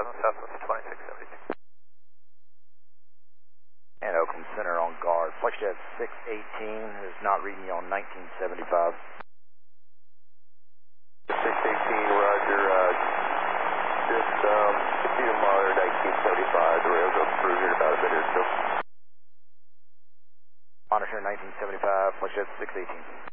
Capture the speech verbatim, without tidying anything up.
thousand, Southwest twenty-six seventy-two. And Oakland Center on guard. FlexJet six eighteen is not reading you on nineteen seventy-five. six eighteen, roger. Uh, just um, continue to monitor nineteen seventy-five. The rails go through here in about a minute or so. Monitor nineteen seventy-five, FlexJet six eighteen.